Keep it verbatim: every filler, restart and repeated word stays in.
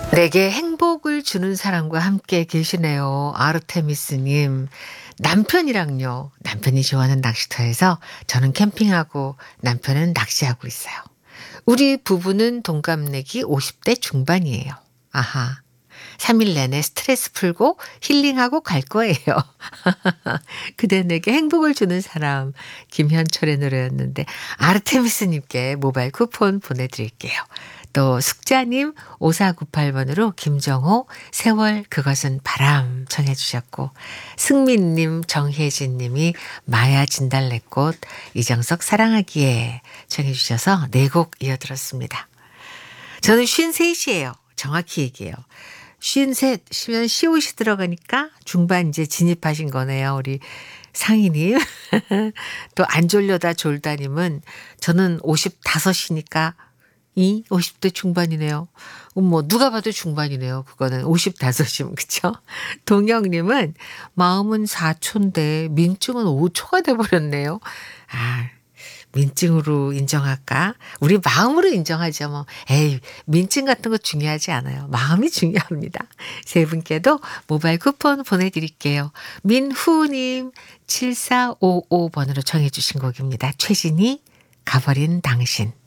내게 행복을 주는 사람과 함께 계시네요. 아르테미스님. 남편이랑요. 남편이 좋아하는 낚시터에서 저는 캠핑하고 남편은 낚시하고 있어요. 우리 부부는 동갑내기 오십 대 중반이에요. 아하. 삼 일 내내 스트레스 풀고 힐링하고 갈 거예요. 그대 내게 행복을 주는 사람. 김현철의 노래였는데 아르테미스님께 모바일 쿠폰 보내드릴게요. 또 숙자님 오사구팔 번으로 김정호 세월 그것은 바람 청해 주셨고 승민님 정혜진님이 마야 진달래꽃 이정석 사랑하기에 청해 주셔서 네 곡 이어들었습니다. 저는 쉰셋이에요. 정확히 얘기해요. 쉰셋이면 시옷이 들어가니까 중반 이제 진입하신 거네요. 우리 상희님. 또 안 졸려다 졸다님은 저는 오십다섯이니까 이 오십 대 중반이네요. 뭐 누가 봐도 중반이네요. 그거는 오십다섯이면 그쵸? 동영님은 마음은 사 초인데 민증은 오 초가 돼버렸네요. 아 민증으로 인정할까? 우리 마음으로 인정하죠. 뭐 에이 민증 같은 거 중요하지 않아요. 마음이 중요합니다. 세 분께도 모바일 쿠폰 보내드릴게요. 민후님 칠사오오 번으로 청해 주신 곡입니다. 최진희 가버린 당신.